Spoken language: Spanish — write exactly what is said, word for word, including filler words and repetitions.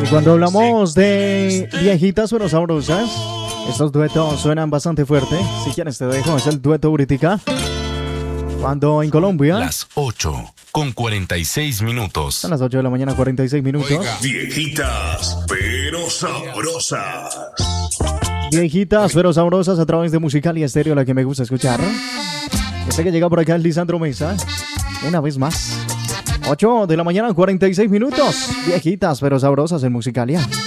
Y cuando hablamos de viejitas pero sabrosas, estos duetos suenan bastante fuerte. Si quieres te dejo, es el dueto Uritica. Cuando en Colombia... Las ocho con cuarenta y seis minutos. Son las ocho de la mañana, cuarenta y seis minutos. Oiga. Viejitas pero sabrosas. Viejitas pero sabrosas a través de Musical y Estéreo, la que me gusta escuchar. Este que llega por acá es Lisandro Mesa. Una vez más. ocho de la mañana, cuarenta y seis minutos. Viejitas pero sabrosas en Musicalia.